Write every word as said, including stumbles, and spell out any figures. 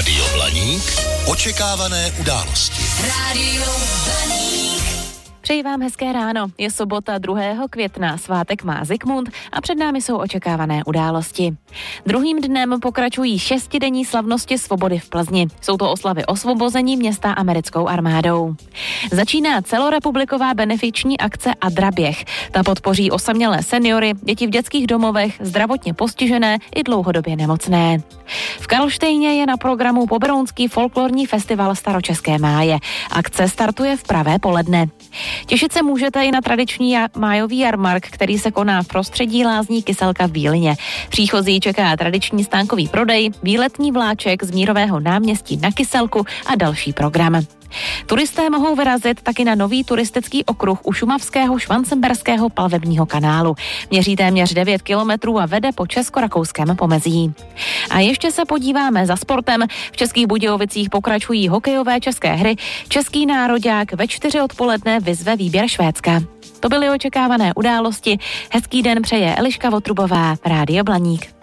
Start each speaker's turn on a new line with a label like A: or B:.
A: Rádio Blaník. Očekávané události.
B: Rádio Blaník.
C: Přeji vám hezké ráno. Je sobota druhého května, svátek má Zikmund a před námi jsou očekávané události. Druhým dnem pokračují šestidenní slavnosti svobody v Plzni. Jsou to oslavy osvobození města americkou armádou. Začíná celorepubliková benefiční akce Adraběh. Ta podpoří osamělé seniory, děti v dětských domovech, zdravotně postižené i dlouhodobě nemocné. V Karlštejně je na programu Poberounský folklorní festival Staročeské máje. Akce startuje v pravé poledne. Těšit se můžete i na tradiční májový jarmark, který se koná v prostředí lázní Kyselka v Bílině. Příchozí čeká tradiční stánkový prodej, výletní vláček z Mírového náměstí na Kyselku a další program. Turisté mohou vyrazit taky na nový turistický okruh u šumavského švancemberského plavebního kanálu. Měří téměř devět kilometrů a vede po česko-rakouském pomezí. A ještě se podíváme za sportem. V Českých Budějovicích pokračují hokejové české hry. Český nároďák ve čtyři odpoledne vyzve výběr Švédska. To byly očekávané události. Hezký den přeje Eliška Votrubová, Rádio Blaník.